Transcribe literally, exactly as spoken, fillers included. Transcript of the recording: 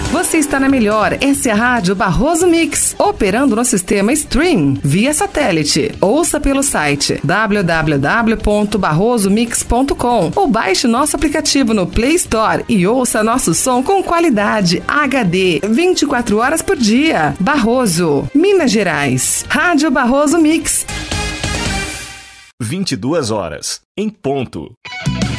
Você está na melhor, essa é a Rádio Barroso Mix, operando no sistema Stream, via satélite. Ouça pelo site w w w ponto barroso mix ponto com ou baixe nosso aplicativo no Play Store e ouça nosso som com qualidade H D, vinte e quatro horas por dia. Barroso, Minas Gerais. Rádio Barroso Mix. vinte e duas horas, em ponto.